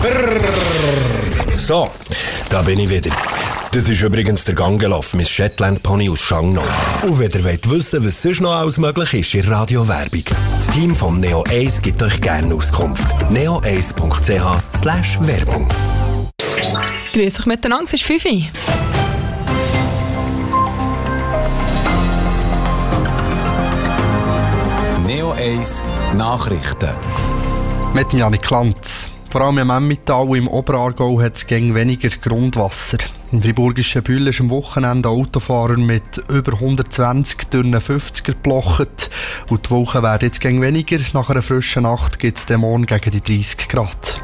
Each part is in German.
So, da bin ich wieder. Das ist übrigens der Gangelov, mein Shetland Pony aus Schangnau. Und wenn ihr wollt wissen, was sonst noch alles möglich ist in Radiowerbung, das Team von Neo 1 gibt euch gerne Auskunft. neo1.ch/Werbung. Grüß euch miteinander, es ist 5 Uhr. Neo 1 Nachrichten. Mit Janik Lanz. Vor allem im Emmental und im Oberaargau hat es gegen weniger Grundwasser. Im friburgischen Bühl ist am Wochenende ein Autofahrer mit über 120 durch einen 50er geblocht. Und die Wochen werden jetzt gegen weniger. Nach einer frischen Nacht gibt es morgen gegen die 30 Grad.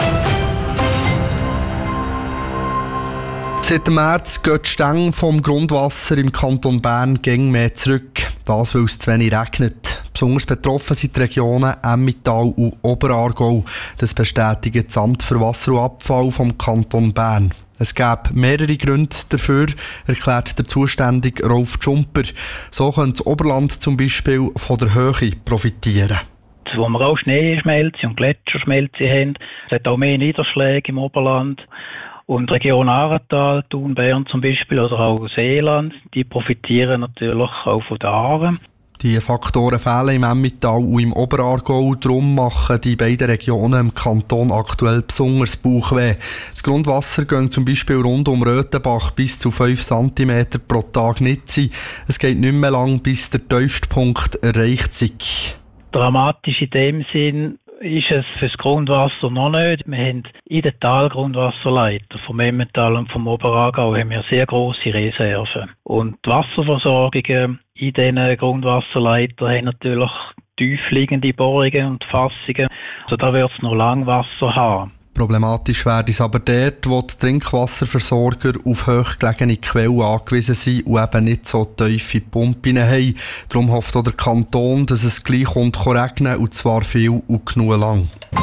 Seit dem März geht die Stänge vom Grundwasser im Kanton Bern gegen mehr zurück. Das, weil es zu wenig regnet. Besonders betroffen sind die Regionen Emmental und Oberaargau. Das bestätigt das Amt für Wasser und Abfall vom Kanton Bern. Es gäbe mehrere Gründe dafür, erklärt der zuständige Rolf Tschumper. So könnte das Oberland zum Beispiel von der Höhe profitieren. Wo wir auch Schneeschmelze und Gletscherschmelze haben. Es hat auch mehr Niederschläge im Oberland. Und die Region Aartal, Thun, Bern zum Beispiel, oder auch Seeland, die profitieren natürlich auch von den Aaren. Die Faktoren fehlen im Emmental und im Oberaargau. Darum machen die beiden Regionen im Kanton aktuell besonders Bauchweh. Das Grundwasser geht zum Beispiel rund um Röthenbach bis zu 5 cm pro Tag nicht sein. Es geht nicht mehr lang, bis der tiefste Punkt erreicht ist. Dramatisch in dem Sinn ist es für das Grundwasser noch nicht. Wir haben in den Talgrundwasserleitern vom Emmental und vom Oberaargau haben wir sehr grosse Reserven. Und die Wasserversorgungen in diesen Grundwasserleitern haben natürlich tiefliegende Bohrungen und Fassungen. Also da wird es noch lang Wasser haben. Problematisch wäre es aber dort, wo die Trinkwasserversorger auf hochgelegene Quellen angewiesen sind und eben nicht so tiefe Pumpen haben. Darum hofft auch der Kanton, dass es gleich regnen und zwar viel und genug lang.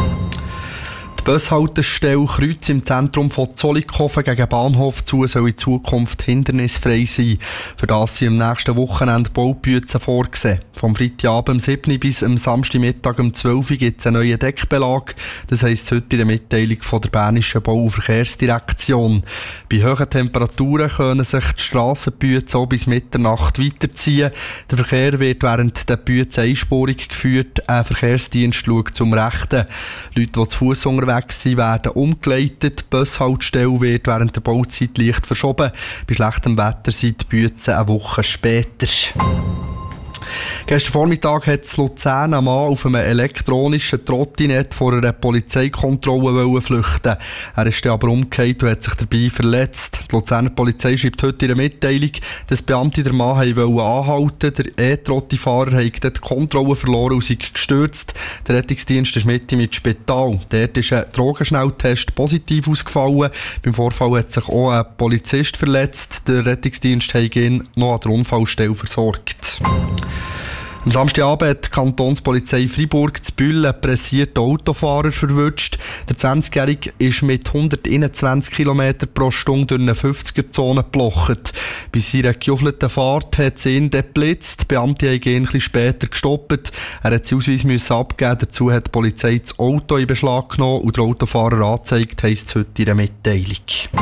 Die Bushaltestelle Kreuz im Zentrum von Zollikofen gegen Bahnhof zu soll in Zukunft hindernisfrei sein. Für das sind am nächsten Wochenende Baubützen vorgesehen. Vom Freitagabend um 7 Uhr bis am Samstagmittag um 12 Uhr gibt es einen neuen Deckbelag. Das heisst heute in der Mitteilung von der Bernischen Bau- und Verkehrsdirektion. Bei hohen Temperaturen können sich die Strassenbützen auch bis Mitternacht weiterziehen. Der Verkehr wird während der Bützen einspurig geführt. Ein Verkehrsdienst schaut zum Rechten. Leute, die zu Fuss unterwegs sind, werden umgeleitet. Die Bushaltestelle wird während der Bauzeit leicht verschoben. Bei schlechtem Wetter sind die Bützen eine Woche später. Gestern Vormittag hat in Luzern ein Mann auf einem elektronischen Trottinett vor einer Polizeikontrolle flüchten. Er ist dann aber umgekehrt und hat sich dabei verletzt. Die Luzerner Polizei schreibt heute in einer Mitteilung, dass Beamte den Mann anhalten wollten. Der E-Trotti-Fahrer hat die Kontrolle verloren und sei gestürzt. Der Rettungsdienst ist mit ihm ins Spital. Dort ist ein Drogenschnelltest positiv ausgefallen. Beim Vorfall hat sich auch ein Polizist verletzt. Der Rettungsdienst hat ihn noch an der Unfallstelle versorgt. Am Samstagabend hat die Kantonspolizei Freiburg zu Bühl einen pressierten Autofahrer verwünscht. Der 20-Jährige ist mit 121 km pro Stunde durch eine 50er-Zone geblocht. Bei seiner gejuffelten Fahrt hat sie ihn geblitzt. Die Beamte haben ihn etwas später gestoppt. Er hat seinen Ausweis abgeben. Dazu hat die Polizei das Auto in Beschlag genommen und den Autofahrer angezeigt, heisst es heute in der Mitteilung.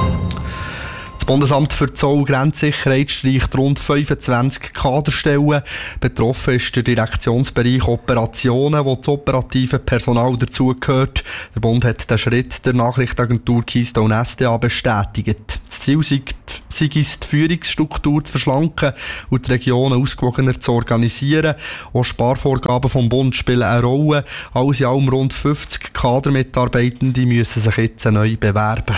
Das Bundesamt für Zoll- und Grenzsicherheit streicht rund 25 Kaderstellen. Betroffen ist der Direktionsbereich Operationen, wo das operative Personal dazugehört. Der Bund hat den Schritt der Nachrichtenagentur Keystone SDA bestätigt. Das Ziel sei es, die Führungsstruktur zu verschlanken und die Regionen ausgewogener zu organisieren. Auch Sparvorgaben vom Bund spielen eine Rolle. Alles in allem rund 50 Kadermitarbeitende müssen sich jetzt neu bewerben.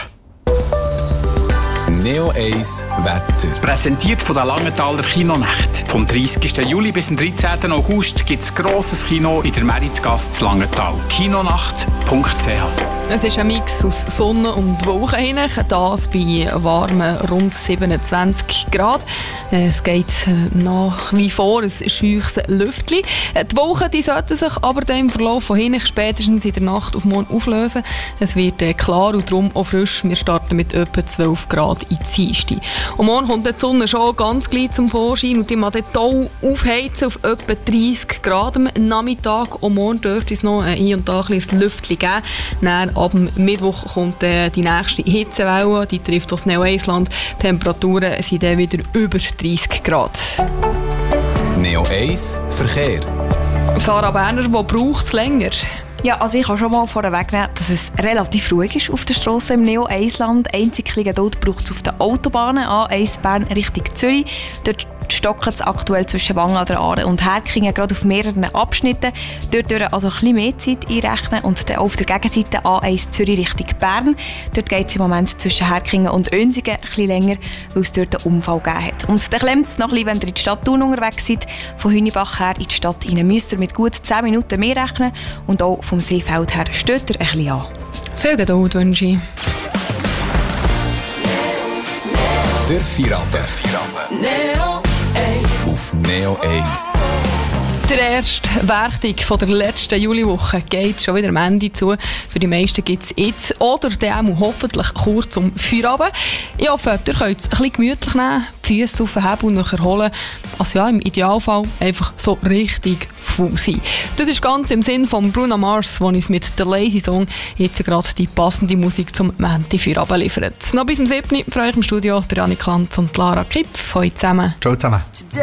Neo 1 Wetter. Präsentiert von der Langenthaler Kinonacht. Vom 30. Juli bis zum 13. August gibt es grosses Kino in der Meritzgasse zu Langenthal. Kinonacht.ch. Es ist ein Mix aus Sonne und Wolken hinein. Das bei warmen rund 27 Grad. Es geht nach wie vor ein scheuches Lüftchen. Die Wolken die sollten sich aber dann im Verlauf von hinten spätestens in der Nacht auf morgen auflösen. Es wird klar und darum auch frisch. Wir starten mit etwa 12 Grad in Dienstag. Und morgen kommt die Sonne schon ganz gleich zum Vorschein und die mag dort auch aufheizen auf etwa 30 Grad am Nachmittag. Und morgen dürfte es noch hier und da ein bisschen Lüftchen geben. Dann Ab dem Mittwoch kommt die nächste Hitzewelle, die trifft das Neo-Eisland. Die Temperaturen sind dann wieder über 30 Grad. Neo 1 Verkehr. Sarah Berner, wo braucht es länger? Ja, also ich kann schon mal vorwegnehmen, dass es relativ ruhig ist auf der Strasse im Neo-Eisland. Einzig Geduld braucht es auf den Autobahnen A1 Bern Richtung Zürich. Dort stocken es aktuell zwischen Wangen an der Aare und Herkingen, gerade auf mehreren Abschnitten. Dort dürfen also ein bisschen mehr Zeit einrechnen und dann auf der Gegenseite A1 Zürich Richtung Bern. Dort geht es im Moment zwischen Herkingen und Önsingen ein bisschen länger, weil es dort einen Unfall gegeben hat. Und dann klemmt es noch ein bisschen, wenn ihr in die Stadt Thun unterwegs seid. Von Hünibach her in die Stadt rein müsst ihr mit gut 10 Minuten mehr rechnen und auch vom Seefeld her steht ihr ein bisschen an. Viel Geduld wünsche ich. Der Feierabend. Auf Neo 1. Der erste Werktag von der letzten Juliwoche geht schon wieder am Ende zu. Für die meisten gibt es jetzt oder dann hoffentlich kurz zum Feierabend. Ich hoffe, ihr könnt es ein bisschen gemütlich nehmen, die Füße aufheben und euch erholen. Also ja, im Idealfall einfach so richtig faul sein. Das ist ganz im Sinn von Bruno Mars, der uns mit der Lazy Song jetzt gerade die passende Musik zum Menti-Feierabend liefert. Noch bis zum 7. für euch im Studio, der Janik Lanz und Lara Kipf. Hallo zusammen. Ciao zusammen.